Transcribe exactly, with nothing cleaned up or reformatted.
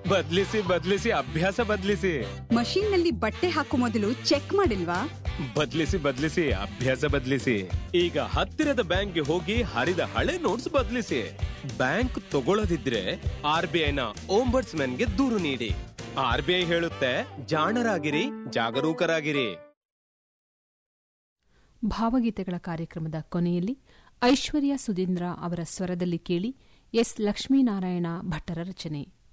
ಬದ್ಲಿಸಿ ಬದ್ಲಿಸಿ ಅಭ್ಯಾಸ ಬದ್ಲಿಸಿ. ಮಷೀನ್ ನಲ್ಲಿ ಬಟ್ಟೆ ಹಾಕೋ ಮೊದಲು ಚೆಕ್ ಮಾಡಿಲ್ವಾ? ಬದ್ಲಿಸಿ ಬದ್ಲಿಸಿ ಅಭ್ಯಾಸ ಬದ್ಲಿಸಿ. ಈಗ ಹತ್ತಿರದ ಬ್ಯಾಂಕ್ಗೆ ಹೋಗಿ ಹರಿದ ಹಳೆ ನೋಟ್ಸ್ ಬದ್ಲಿಸಿ. ಬ್ಯಾಂಕ್ ತಗೊಳ್ಳದಿದ್ರೆ ಆರ್ ಬಿ ಐನ ಓಂಬರ್ಟ್ಸ್ಮನ್ಗೆ ದೂರು ನೀಡಿ. ಆರ್ ಬಿ ಐ ಹೇಳುತ್ತೆ, ಜಾಣರಾಗಿರಿ, ಜಾಗರೂಕರಾಗಿರಿ. ಭಾವಗೀತೆಗಳ ಕಾರ್ಯಕ್ರಮದ ಕೊನೆಯಲ್ಲಿ ಐಶ್ವರ್ಯ ಸುಧೀಂದ್ರ ಅವರ ಸ್ವರದಲ್ಲಿ ಕೇಳಿ ಎಸ್ ಲಕ್ಷ್ಮೀನಾರಾಯಣ ಭಟ್ಟರ ರಚನೆ.